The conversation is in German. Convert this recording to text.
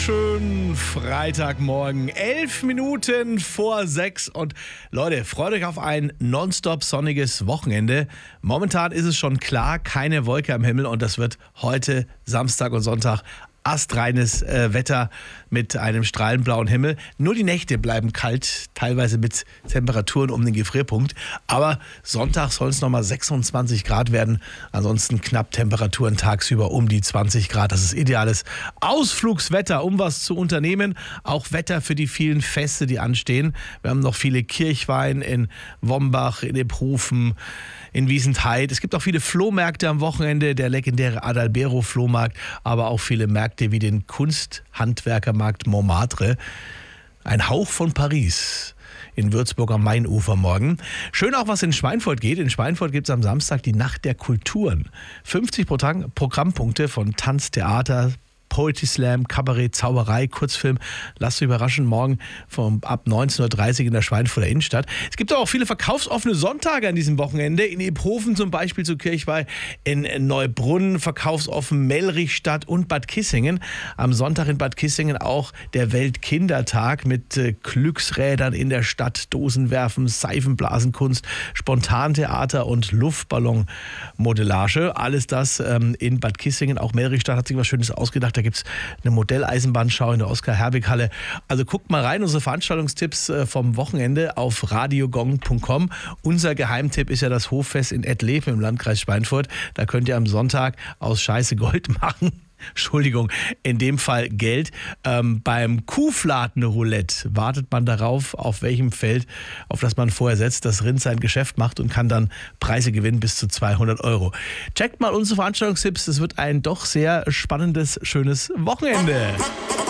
wunderschönen Freitagmorgen. 11 Minuten vor 6. Und Leute, freut euch auf ein nonstop sonniges Wochenende. Momentan ist es schon klar, keine Wolke am Himmel. Und das wird heute Samstag und Sonntag astreines Wetter mit einem strahlenblauen Himmel. Nur die Nächte bleiben kalt, teilweise mit Temperaturen um den Gefrierpunkt. Aber Sonntag soll es nochmal 26 Grad werden. Ansonsten knapp Temperaturen tagsüber um die 20 Grad. Das ist ideales Ausflugswetter, um was zu unternehmen. Auch Wetter für die vielen Feste, die anstehen. Wir haben noch viele Kirchweih in Wombach, in Ephofen, in Wiesentheid. Es gibt auch viele Flohmärkte am Wochenende, der legendäre Adalbero-Flohmarkt, aber auch viele Märkte wie den Kunsthandwerkermarkt Montmartre. Ein Hauch von Paris in Würzburg am Mainufer morgen. Schön auch, was in Schweinfurt geht. In Schweinfurt gibt es am Samstag die Nacht der Kulturen. 50 Programmpunkte von Tanz, Theater, Poetry Slam, Kabarett, Zauberei, Kurzfilm. Lasst euch überraschen, morgen ab 19.30 Uhr in der Schweinfurter Innenstadt. Es gibt auch viele verkaufsoffene Sonntage an diesem Wochenende. In Ephofen zum Beispiel zu Kirchweih, in Neubrunn verkaufsoffen, Mellrichstadt und Bad Kissingen. Am Sonntag in Bad Kissingen auch der Weltkindertag mit Glücksrädern in der Stadt, Dosenwerfen, Seifenblasenkunst, Spontantheater und Luftballonmodellage. Alles das in Bad Kissingen. Auch Mellrichstadt hat sich was Schönes ausgedacht. Da gibt es eine Modelleisenbahnschau in der Oskar-Herbig-Halle. Also guckt mal rein, unsere Veranstaltungstipps vom Wochenende auf radiogong.com. Unser Geheimtipp ist ja das Hoffest in Ettleben im Landkreis Schweinfurt. Da könnt ihr am Sonntag aus Scheiße Gold machen. Entschuldigung, in dem Fall Geld. Beim Kuhfladen-Roulette wartet man darauf, auf welchem Feld, auf das man vorher setzt, das Rind sein Geschäft macht und kann dann Preise gewinnen bis zu 200 Euro. Checkt mal unsere Veranstaltungstipps, es wird ein doch sehr spannendes, schönes Wochenende.